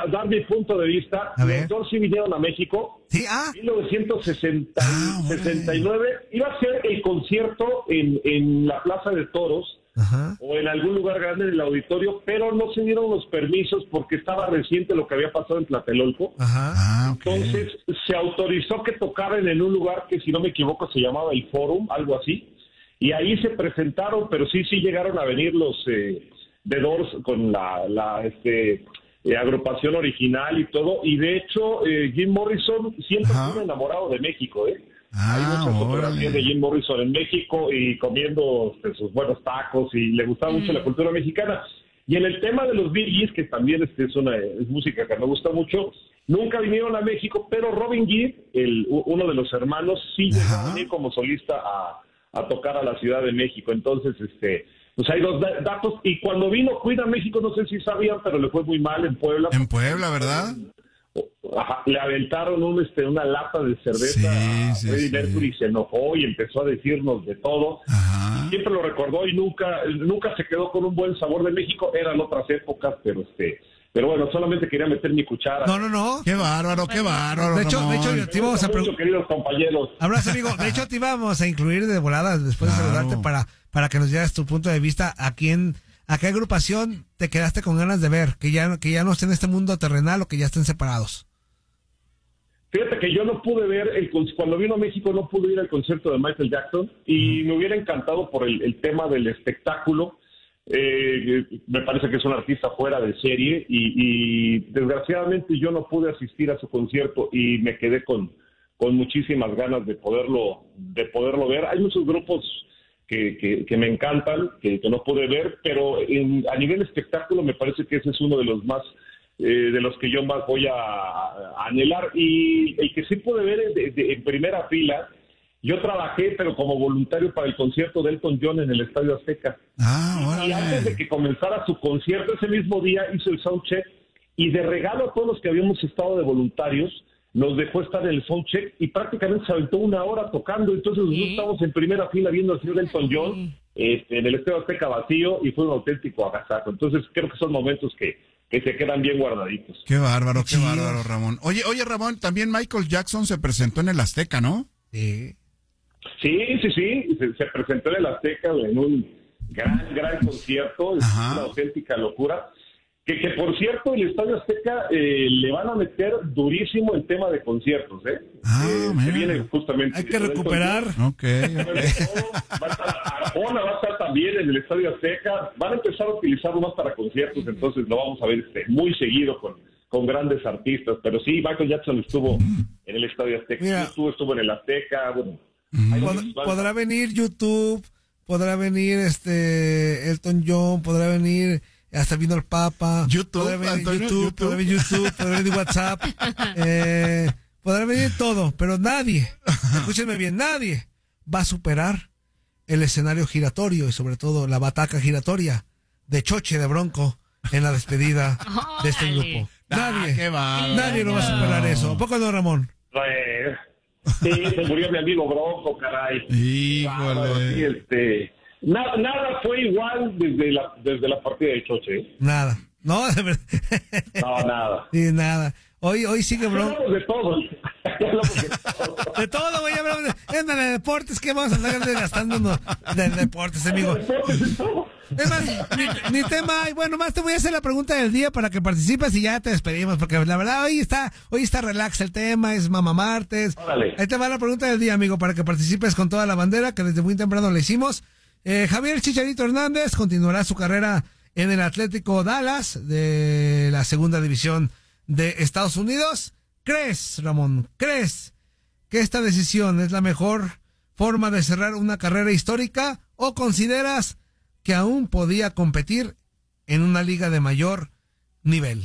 dar mi punto de vista. Los dos sí vinieron a México. Sí, 1969 iba a ser el concierto en la Plaza de Toros. Ajá. O en algún lugar grande del auditorio, pero no se dieron los permisos porque estaba reciente lo que había pasado en Tlatelolco. Ajá. Entonces se autorizó que tocaran en un lugar que, si no me equivoco, se llamaba el Forum, algo así, y ahí se presentaron, pero sí llegaron a venir los The Doors con la agrupación original y todo, y de hecho Jim Morrison siempre estuvo enamorado de México, Hay muchas fotografías de Jim Morrison en México y comiendo sus buenos tacos, y le gustaba mucho la cultura mexicana. Y en el tema de los Bee Gees, que también es música que me gusta mucho, nunca vinieron a México, pero Robin Gibb, uno de los hermanos, sí llegó a venir como solista a tocar a la Ciudad de México. Entonces, pues hay dos datos. Y cuando vino Queen a México, no sé si sabían, pero le fue muy mal en Puebla. En Puebla, ¿verdad? Le aventaron una lata de cerveza a Freddie Mercury y se enojó y empezó a decirnos de todo. Y siempre lo recordó y nunca se quedó con un buen sabor de México. Eran otras épocas, pero bueno, solamente quería meter mi cuchara. No. Qué bárbaro. De hecho, te íbamos a preguntar, queridos compañeros. Abrazo, amigo. De hecho, te íbamos a incluir de volada después de saludarte para que nos dieras tu punto de vista a qué agrupación te quedaste con ganas de ver, que ya no esté en este mundo terrenal o que ya estén separados. Fíjate que yo no pude ver, cuando vino a México no pude ir al concierto de Michael Jackson, y me hubiera encantado por el tema del espectáculo. Me parece que es un artista fuera de serie y desgraciadamente yo no pude asistir a su concierto y me quedé con muchísimas ganas de poderlo ver. Hay muchos grupos que me encantan, que no pude ver, pero a nivel espectáculo me parece que ese es uno de los más de los que yo más voy a anhelar. Y el que sí pude ver en primera fila, yo trabajé pero como voluntario para el concierto de Elton John en el Estadio Azteca. Y antes de que comenzara su concierto, ese mismo día hizo el soundcheck, y de regalo a todos los que habíamos estado de voluntarios nos dejó estar en el soundcheck y prácticamente se aventó 1 hora tocando. Entonces nosotros estábamos en primera fila viendo al señor Elton John en el Estadio Azteca vacío, y fue un auténtico agasajo. Entonces creo que son momentos que se quedan bien guardaditos. Qué bárbaro, Ramón. Oye, Ramón, también Michael Jackson se presentó en el Azteca, ¿no? Sí. Se presentó en el Azteca en un gran concierto. Es una auténtica locura. Que por cierto, el Estadio Azteca le van a meter durísimo el tema de conciertos, se viene justamente. Hay que recuperar. Okay. Va a estar Arjona, va a estar también en el Estadio Azteca. Van a empezar a utilizarlo más para conciertos, entonces lo vamos a ver muy seguido con grandes artistas. Pero sí, Michael Jackson estuvo en el Estadio Azteca. Mira, estuvo en el Azteca. Bueno, podrá venir YouTube, podrá venir Elton John, podrá venir... Hasta vino el Papa. Podrá venir WhatsApp. Podrá venir todo, pero nadie, escúchenme bien, nadie va a superar el escenario giratorio y sobre todo la bataca giratoria de Choche de Bronco en la despedida de este grupo. Nadie lo va a superar eso. ¿A poco no, Ramón? Sí, se murió mi amigo Bronco, caray. Híjole. Nada fue igual desde la partida de Choche. Nada. No, de verdad. No, nada. Sí, nada. Hoy sigue Bronco. Hablamos de todo. De todo, güey. Hablamos de deportes. ¿Qué vamos a andar gastándonos de deportes, amigo? Es más, ni tema hay. Bueno, más te voy a hacer la pregunta del día para que participes y ya te despedimos, porque la verdad hoy está relax el tema, es Mamá Martes. Órale. Ahí te va la pregunta del día, amigo, para que participes con toda la bandera que desde muy temprano le hicimos. Javier Chicharito Hernández continuará su carrera en el Atlético Dallas de la segunda división de Estados Unidos. ¿Crees, Ramón, que esta decisión es la mejor forma de cerrar una carrera histórica o consideras que aún podía competir en una liga de mayor nivel?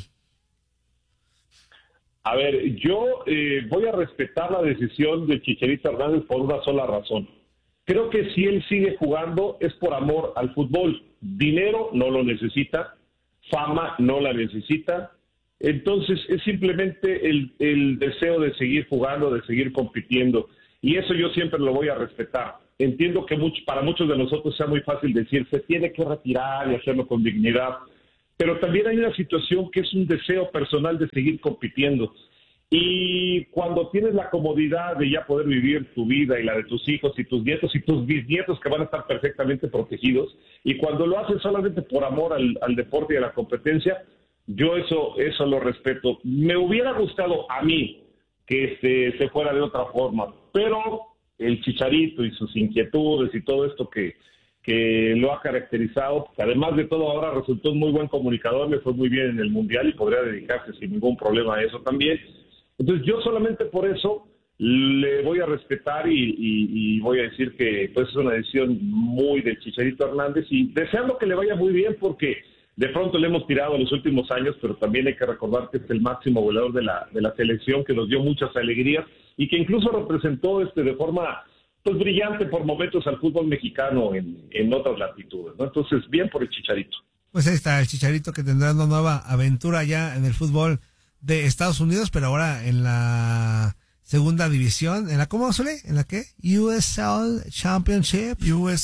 A ver, yo voy a respetar la decisión de Chicharito Hernández por una sola razón. Creo que si él sigue jugando es por amor al fútbol. Dinero no lo necesita, fama no la necesita. Entonces es simplemente el deseo de seguir jugando, de seguir compitiendo. Y eso yo siempre lo voy a respetar. Entiendo que para muchos de nosotros sea muy fácil decir, se tiene que retirar y hacerlo con dignidad. pero también hay una situación que es un deseo personal de seguir compitiendo. Y cuando tienes la comodidad de ya poder vivir tu vida y la de tus hijos y tus nietos y tus bisnietos que van a estar perfectamente protegidos, y cuando lo haces solamente por amor al deporte y a la competencia, yo eso lo respeto. Me hubiera gustado a mí que se fuera de otra forma, pero el Chicharito y sus inquietudes y todo esto que lo ha caracterizado, que además de todo ahora resultó un muy buen comunicador, le fue muy bien en el Mundial y podría dedicarse sin ningún problema a eso también. Entonces yo solamente por eso le voy a respetar y voy a decir que pues es una decisión muy del Chicharito Hernández, y deseando que le vaya muy bien, porque de pronto le hemos tirado en los últimos años, pero también hay que recordar que es el máximo goleador de la selección, que nos dio muchas alegrías y que incluso representó de forma pues brillante por momentos al fútbol mexicano en otras latitudes, ¿no? Entonces, bien por el Chicharito. Pues ahí está el Chicharito, que tendrá una nueva aventura ya en el fútbol de Estados Unidos, pero ahora en la segunda división, ¿en la cómo suele? ¿En la qué? USL Championship.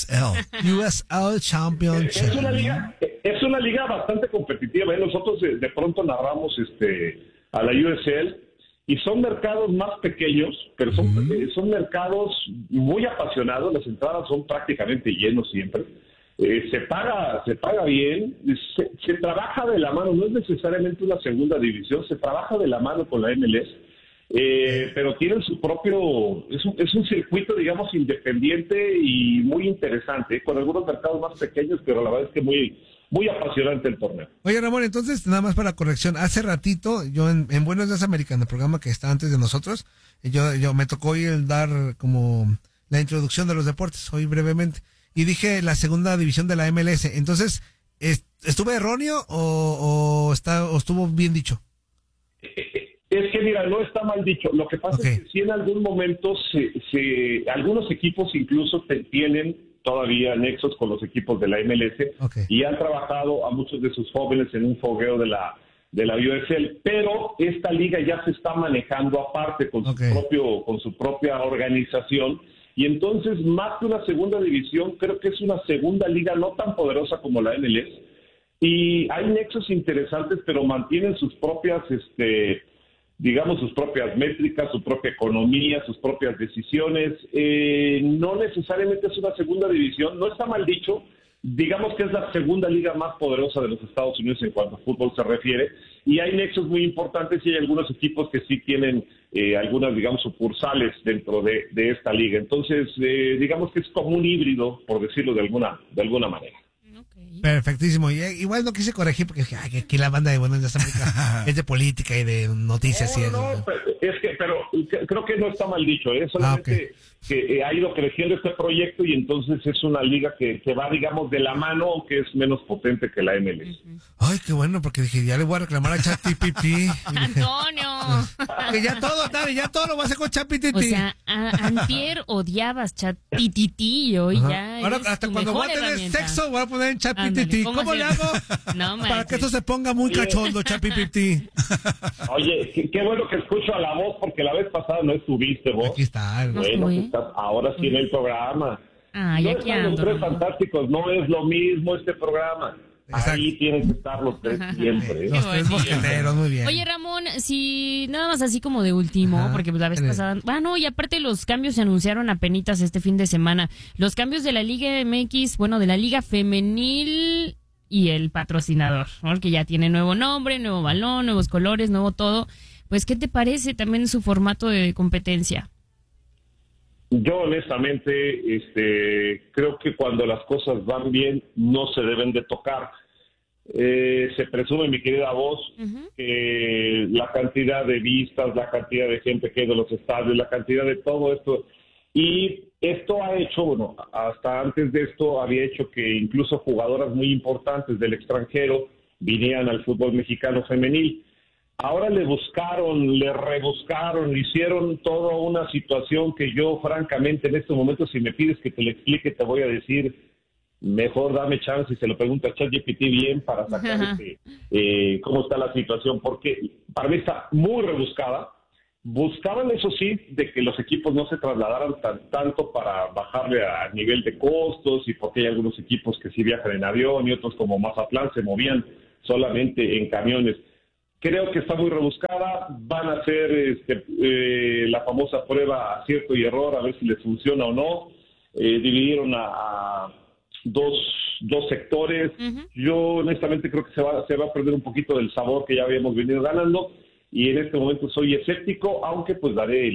USL Championship. Es una liga bastante competitiva, ¿eh? Nosotros de pronto narramos a la USL y son mercados más pequeños, pero son mercados muy apasionados. Las entradas son prácticamente llenos siempre. Se paga bien, se trabaja de la mano, no es necesariamente una segunda división, se trabaja de la mano con la MLS, pero tienen su propio, es un circuito, digamos, independiente y muy interesante, con algunos mercados más pequeños, pero la verdad es que muy apasionante el torneo. Oye, Ramón, entonces, nada más para corrección, hace ratito, yo en Buenos Días Americano, el programa que está antes de nosotros, yo me tocó hoy el como la introducción de los deportes, hoy brevemente, y dije la segunda división de la MLS. Entonces, ¿estuve erróneo o estuvo bien dicho? Es que mira, no está mal dicho. Lo que pasa es que si en algún momento algunos equipos incluso tienen todavía nexos con los equipos de la MLS, y han trabajado a muchos de sus jóvenes en un fogueo de la USL, pero esta liga ya se está manejando aparte con su propia organización. Y entonces, más que una segunda división, creo que es una segunda liga no tan poderosa como la MLS. Y hay nexos interesantes, pero mantienen sus propias, digamos, sus propias métricas, su propia economía, sus propias decisiones. No necesariamente es una segunda división, no está mal dicho. Digamos que es la segunda liga más poderosa de los Estados Unidos en cuanto a fútbol se refiere, y hay nexos muy importantes y hay algunos equipos que sí tienen algunas, digamos, sucursales dentro de esta liga. Entonces, digamos que es como un híbrido, por decirlo de alguna manera. Perfectísimo. Y igual no quise corregir porque aquí la banda de Buenos Días América es de política y de noticias. Pero creo que no está mal dicho, solamente que ha ido creciendo este proyecto y entonces es una liga que va, digamos, de la mano, aunque es menos potente que la MLS. Ay, qué bueno, porque dije, ya le voy a reclamar a ChatGPT. ¡Antonio! Que ya todo lo va a hacer con ChatGPT. O sea, antier odiabas ChatGPT y hoy ya ahora hasta cuando voy a tener sexo voy a poner en ChatGPT. ¿Cómo le hago? No, para que esto se ponga muy cachondo, ChatGPT. Oye, qué bueno que escucho a la voz, porque la vez pasada no estuviste vos. Aquí está. Bueno, estás ahora sí en el programa. Ay, aquí ando. Los tres fantásticos, no es lo mismo este programa. Exacto. Ahí tienen que estar los tres siempre. Los tres mosqueteros, muy bien. Oye, Ramón, si nada más así como de último, porque la vez pasada... y aparte los cambios se anunciaron apenitas este fin de semana. Los cambios de la Liga MX, de la Liga Femenil y el patrocinador, que ya tiene nuevo nombre, nuevo balón, nuevos colores, nuevo todo. Pues, ¿qué te parece también su formato de competencia? Yo honestamente creo que cuando las cosas van bien no se deben de tocar. Se presume, mi querida voz, que la cantidad de vistas, la cantidad de gente que hay de los estadios, la cantidad de todo esto, y esto ha hecho, hasta antes de esto había hecho que incluso jugadoras muy importantes del extranjero vinieran al fútbol mexicano femenil. Ahora le rebuscaron, hicieron toda una situación que yo, francamente, en este momento, si me pides que te lo explique, te voy a decir, mejor dame chance y se lo pregunto a ChatGPT bien para sacar cómo está la situación, porque para mí está muy rebuscada. Buscaban, eso sí, de que los equipos no se trasladaran tanto para bajarle a nivel de costos, y porque hay algunos equipos que sí viajan en avión y otros como Mazatlán se movían solamente en camiones. Creo que está muy rebuscada, van a hacer la famosa prueba acierto y error, a ver si les funciona o no. Dividieron a dos sectores. Yo honestamente creo que se va a perder un poquito del sabor que ya habíamos venido ganando, y en este momento soy escéptico, aunque pues daré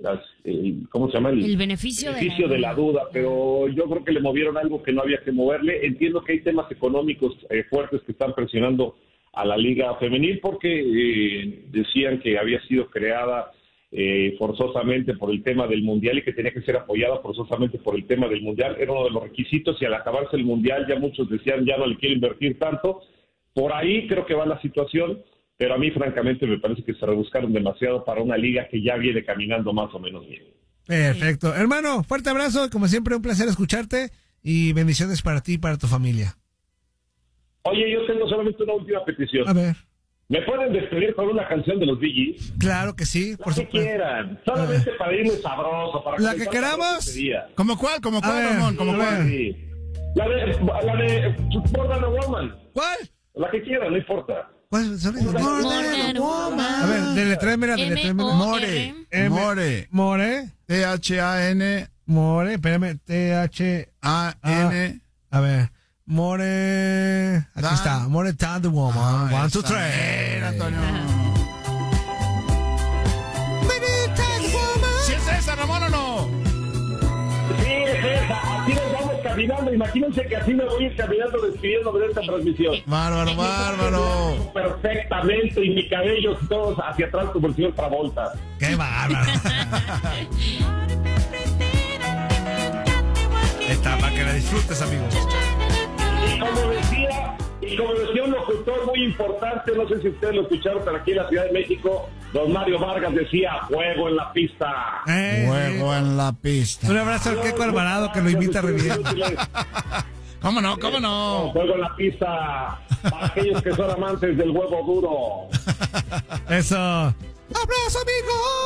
el beneficio de la duda, pero yo creo que le movieron algo que no había que moverle. Entiendo que hay temas económicos fuertes que están presionando a la Liga Femenil, porque decían que había sido creada forzosamente por el tema del Mundial y que tenía que ser apoyada forzosamente por el tema del Mundial. Era uno de los requisitos, y al acabarse el Mundial ya muchos decían ya no le quiero invertir tanto. Por ahí creo que va la situación, pero a mí francamente me parece que se rebuscaron demasiado para una liga que ya viene caminando más o menos bien. Perfecto. Hermano, fuerte abrazo, como siempre un placer escucharte, y bendiciones para ti y para tu familia. Oye, yo tengo solamente una última petición. A ver. ¿Me pueden despedir con una canción de los Bee Gees? Claro que sí, por supuesto. La que quieran, solamente para irme sabroso. Para ¿La que queramos? ¿Cómo cuál, Ramón? ¿Cómo cuál? Sí. La de More Than a Woman. ¿Cuál? La que quieran, no importa. ¿Cuál? More Than a Woman. A ver, deletrémela. More. T-H-A-N. More, espérame. T-H-A-N. A ver. More. Aquí está. More Than the Woman. 1, 2, 3. Antonio. ¿Sí es esa, Ramón, o no? Sí, es esa. Así nos vamos caminando. Imagínense que así me voy a ir caminando despidiéndome de esta transmisión. Bárbaro. Perfectamente. Y mi cabello todos hacia atrás como el señor Travolta. ¡Qué bárbaro! Está para que la disfrutes, amigos. Y como decía un locutor muy importante, no sé si ustedes lo escucharon, pero aquí en la Ciudad de México, don Mario Vargas decía: fuego en la pista. Fuego en la pista. Un abrazo al Queco Alvarado, que lo invita a revivir. ¿Cómo no? Fuego en la pista para aquellos que son amantes del huevo duro. Eso. ¡Abrazo, amigo!